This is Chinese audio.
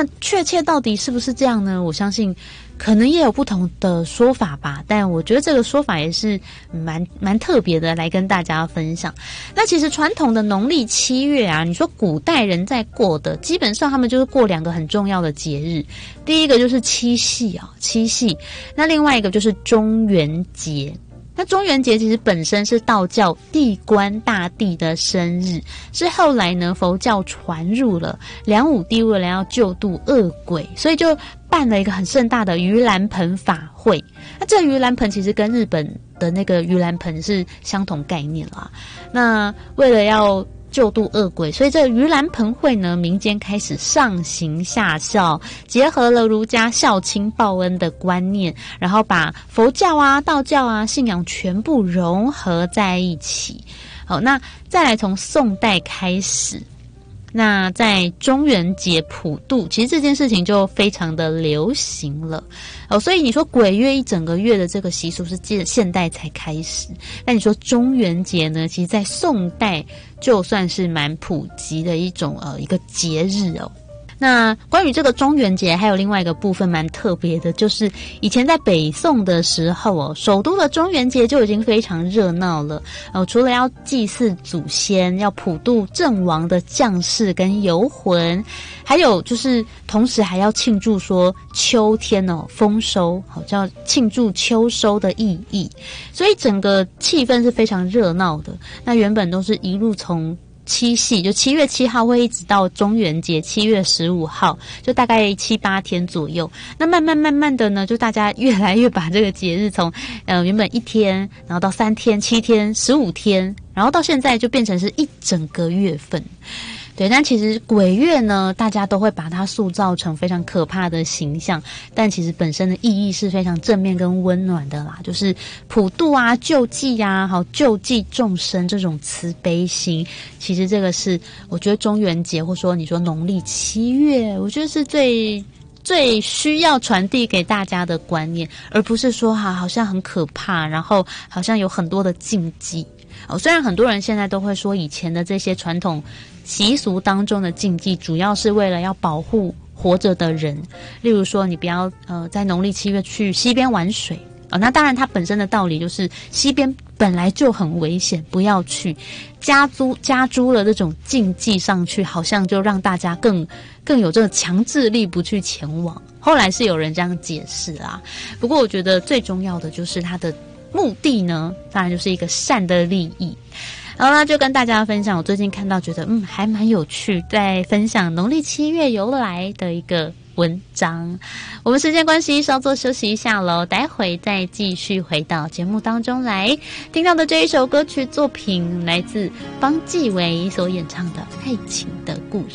那确切到底是不是这样呢？我相信可能也有不同的说法吧，但我觉得这个说法也是蛮特别的，来跟大家分享。那其实传统的农历7月啊，你说古代人在过的，基本上他们就是过2个很重要的节日，第一个就是七夕，那另外一个就是中元节。那中元节其实本身是道教地官大帝的生日，是后来呢佛教传入了，梁武帝为了要救度恶鬼，所以就办了一个很盛大的盂兰盆法会。那这个盂兰盆其实跟日本的那个盂兰盆是相同概念啦。那为了要救度恶鬼，所以这个盂兰盆会呢，民间开始上行下效，结合了儒家孝亲报恩的观念，然后把佛教啊、道教啊信仰全部融合在一起。好，那再来从宋代开始，那在中元节普渡，其实这件事情就非常的流行了所以你说鬼月一整个月的这个习俗是现代才开始，那你说中元节呢，其实在宋代就算是蛮普及的一种一个节日那关于这个中元节还有另外一个部分蛮特别的，就是以前在北宋的时候首都的中元节就已经非常热闹了除了要祭祀祖先，要普渡阵亡的将士跟游魂，还有就是同时还要庆祝说秋天丰收，叫庆祝秋收的意义，所以整个气氛是非常热闹的。那原本都是一路从七夕，就7月7号会一直到中元节7月15号，就大概7、8天左右。那慢慢的呢，就大家越来越把这个节日从原本1天，然后到3天、7天、15天，然后到现在就变成是一整个月份。对，但其实鬼月呢，大家都会把它塑造成非常可怕的形象，但其实本身的意义是非常正面跟温暖的啦，就是普渡啊、救济啊、救济众生这种慈悲心，其实这个是我觉得中元节或说你说农历7月，我觉得是最需要传递给大家的观念，而不是说好像很可怕，然后好像有很多的禁忌虽然很多人现在都会说以前的这些传统习俗当中的禁忌主要是为了要保护活着的人，例如说你不要在农历7月去溪边玩水那当然它本身的道理就是溪边本来就很危险，不要去加诸了这种禁忌上去，好像就让大家更有这个强制力不去前往。后来是有人这样解释啦，不过我觉得最重要的就是它的目的呢，当然就是一个善的利益。好啦，就跟大家分享我最近看到觉得还蛮有趣，在分享农历7月由来的一个文章。我们时间关系稍作休息一下咯，待会再继续回到节目当中来。听到的这一首歌曲作品来自方季韦所演唱的《爱情的故事》。